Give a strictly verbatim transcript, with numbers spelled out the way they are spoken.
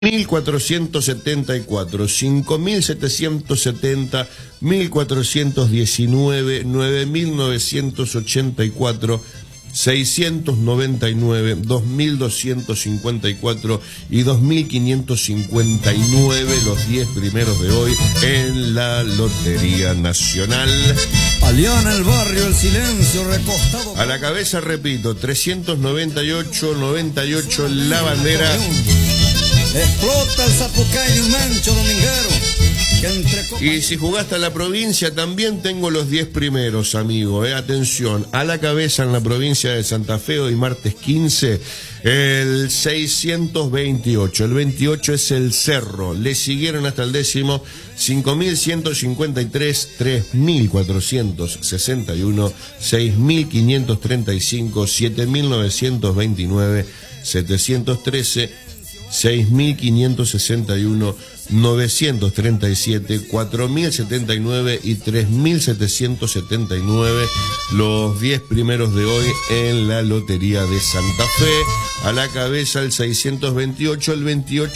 mil cuatrocientos setenta y cuatro, cinco mil setecientos setenta, mil cuatrocientos diecinueve, nueve mil novecientos ochenta y cuatro, seiscientos noventa y nueve, dos mil doscientos cincuenta y cuatro y dos mil quinientos cincuenta y nueve, los diez primeros de hoy en la Lotería Nacional. Aliana el barrio, el silencio recostado. A la cabeza, repito, trescientos noventa y ocho, noventa y ocho la bandera. Explota el zapucayo, un mancho dominguero. Que entre copas... Y si jugaste a la provincia, también tengo los diez primeros, amigo. Eh. Atención, a la cabeza en la provincia de Santa Fe, hoy martes quince, el seiscientos veintiocho. El veintiocho es el Cerro. Le siguieron hasta el décimo, cinco mil ciento cincuenta y tres, tres mil cuatrocientos sesenta y uno, seis mil quinientos treinta y cinco, siete mil novecientos veintinueve, setecientos trece, seis mil quinientos sesenta y uno, novecientos treinta y siete, cuatro mil setenta y nueve y tres mil setecientos setenta y nueve, los diez primeros de hoy en la Lotería de Santa Fe. A la cabeza el seiscientos veintiocho, el veintiocho